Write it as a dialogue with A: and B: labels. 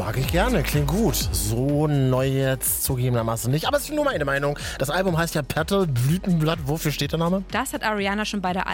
A: Mag ich gerne, klingt gut. So neu jetzt zugegebenermaßen nicht, aber es ist nur meine Meinung. Das Album heißt ja Petal, Blütenblatt. Wofür steht der Name?
B: Das hat Ariana schon bei der